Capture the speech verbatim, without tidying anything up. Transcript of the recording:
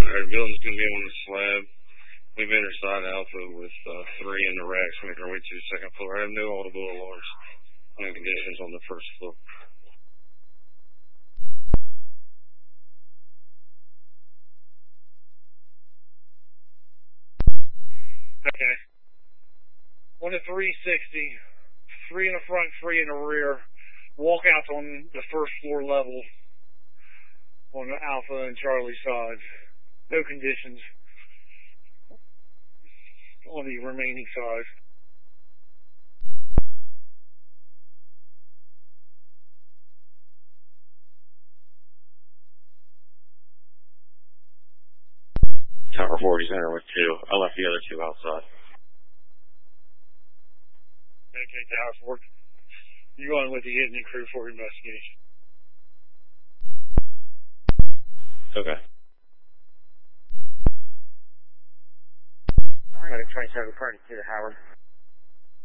Alright, building's gonna be on the slab. We've entered side alpha with uh, three in the racks, making our way to the second floor. I have no audible alarms on conditions on the first floor. Okay. One to three sixty, three in the front, three in the rear. Walkouts on the first floor level on the Alpha and Charlie sides. No conditions on the remaining sides. Tower forty center with two. I left the other two outside. Okay, Tower forty. You going with the Italy crew for investigation. Okay. I'm going to try to party to the Howard.